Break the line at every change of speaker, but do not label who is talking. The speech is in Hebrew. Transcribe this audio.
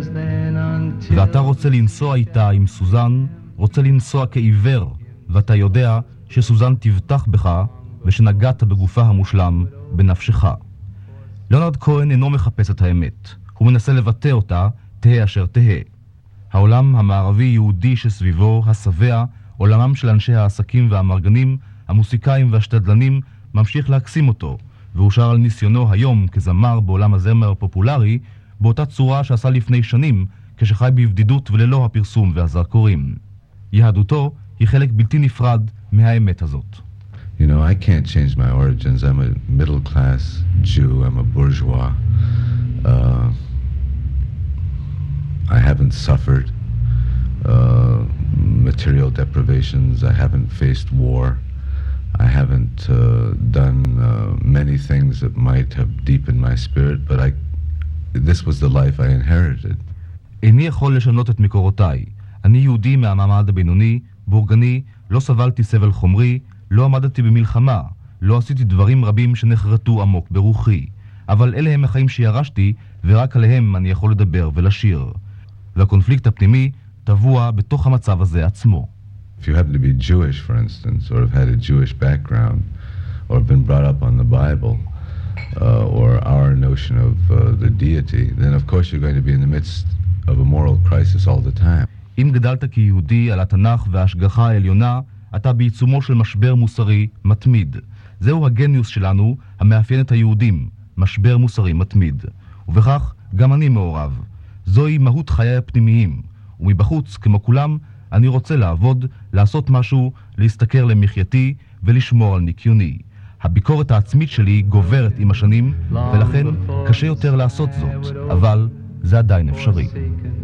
ואתה רוצה לנסוע איתה עם סוזן, רוצה לנסוע כעיוור, ואתה יודע שסוזן תבטח בך ושנגעת בגופה המושלם בנפשך. ליאונרד כהן אינו מחפש את האמת, הוא מנסה לבטא אותה, תהה אשר תהה. העולם המערבי-יהודי שסביבו, השבע, עולמם של אנשי העסקים והמרגנים, המוסיקאים והשתדלנים, ממשיך להקסים אותו, והוא שר על ניסיונו היום כזמר בעולם הזמר הפופולרי, באותה צורה שעשה לפני שנים, כשחי בבדידות וללא הפרסום והזרקורים. יהדותו היא חלק בלתי נפרד מהאמת הזאת.
You know, I can't change my origins. I'm a middle-class Jew. I'm a bourgeois. I haven't suffered material deprivations. I haven't faced war. I haven't done many things that might have deepened my spirit, but this was the life I inherited.
איני יכול לשנות את מקורותיי. אני יהודי מהמעמד הבינוני, בורגני, לא סבלתי סבל חומרי, לא עמדתי במלחמה, לא עשיתי דברים רבים שנחרטו עמוק ברוחי. אבל אלה הם החיים שירשתי, ורק עליהם אני יכול לדבר ולשיר. והקונפליקט הפנימי טבוע בתוך המצב הזה עצמו.
If you happen to be Jewish, for instance, or have had a Jewish background, or have been brought up on the Bible, or our notion of the deity, then of course you're going to be in the midst of a moral crisis all the time.
אם גדלת כיהודי על התנ"ך וההשגחה העליונה, אתה בעיצומו של משבר מוסרי מתמיד. זהו הגניוס שלנו, המאפיין את היהודים, משבר מוסרי מתמיד. ובכך גם אני מעורב. זוהי מהות חיי הפנימיים, ומבחוץ, כמו כולם, אני רוצה לעבוד, לעשות משהו, להסתכר למחייתי ולשמור על ניקיוני. הביקורת העצמית שלי גוברת עם השנים, ולכן קשה יותר לעשות זאת, אבל זה עדיין אפשרי.